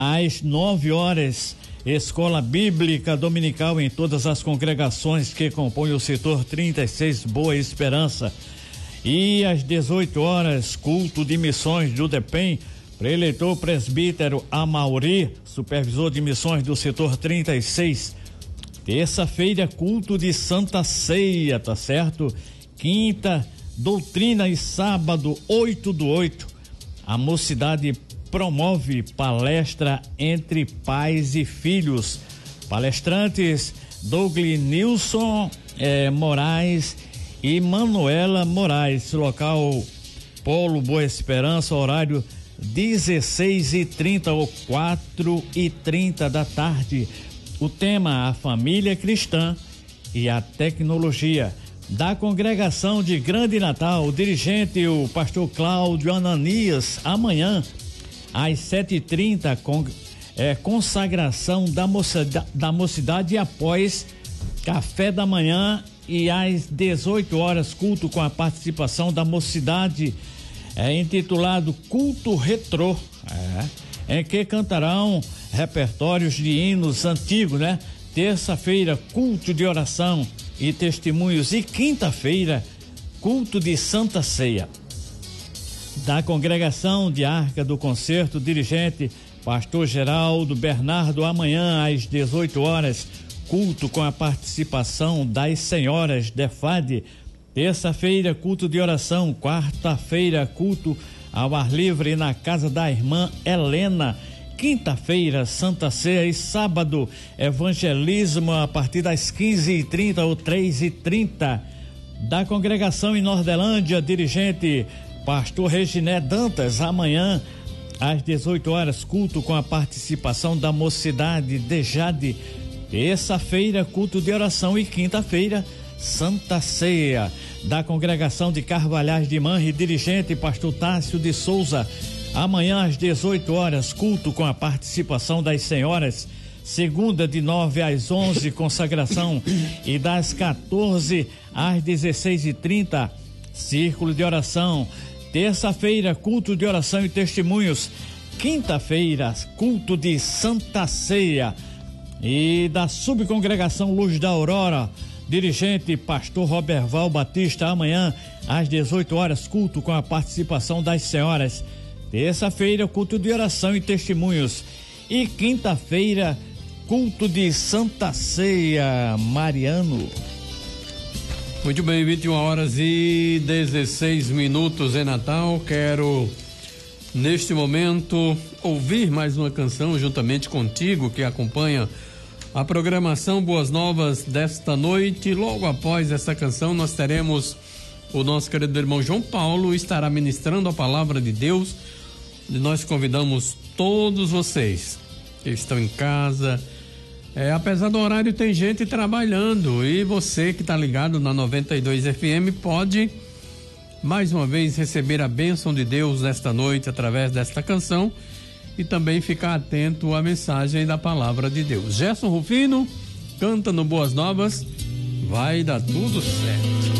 às 9h, Escola Bíblica Dominical em todas as congregações que compõem o setor 36 Boa Esperança. E às 18h, culto de missões do DEPEN, preletor presbítero Amauri, supervisor de missões do setor 36. Terça-feira, culto de Santa Ceia, tá certo? Quinta, doutrina e sábado, 8/8. A mocidade promove palestra entre pais e filhos. Palestrantes Douglas Nilson Moraes e Manuela Moraes. Local Polo Boa Esperança, horário 16h30 ou 4h30 da tarde. O tema: a família cristã e a tecnologia. Da congregação de Grande Natal, o dirigente, o pastor Cláudio Ananias. Amanhã às 7h30, consagração da mocidade após café da manhã, e às 18h, culto com a participação da mocidade, intitulado Culto Retrô, em que cantarão repertórios de hinos antigos, né? Terça-feira, culto de oração e testemunhos, e quinta-feira, culto de Santa Ceia. Da congregação de Arca do Concerto, dirigente pastor Geraldo Bernardo. Amanhã às 18h, culto com a participação das senhoras de FAD. Terça-feira, culto de oração. Quarta-feira, culto ao ar livre na casa da irmã Helena. Quinta-feira, Santa Ceia. E sábado, evangelismo a partir das 15h30 ou 3h30. Da congregação em Nordelândia, dirigente pastor Reginé Dantas. Amanhã às 18h, culto com a participação da mocidade de Jade. Terça-feira, culto de oração, e quinta-feira, Santa Ceia. Da congregação de Carvalhais de Manre, dirigente pastor Tássio de Souza. Amanhã às 18h, culto com a participação das senhoras. Segunda, de 9 às 11, consagração, e das 14 às 16h30, círculo de oração. Terça-feira, culto de oração e testemunhos. Quinta-feira, culto de Santa Ceia. E da subcongregação Luz da Aurora, dirigente pastor Roberval Batista. Amanhã às 18h, culto com a participação das senhoras. Terça-feira, culto de oração e testemunhos. E quinta-feira, culto de Santa Ceia. Mariano. Muito bem, 21h16 em Natal. Quero, neste momento, ouvir mais uma canção juntamente contigo, que acompanha a programação Boas Novas desta noite. Logo após essa canção, nós teremos o nosso querido irmão João Paulo, estará ministrando a palavra de Deus, e nós convidamos todos vocês que estão em casa. Apesar do horário, tem gente trabalhando, e você que está ligado na 92 FM pode mais uma vez receber a bênção de Deus nesta noite através desta canção, e também ficar atento à mensagem da palavra de Deus. Gerson Rufino canta no Boas Novas, vai dar tudo certo.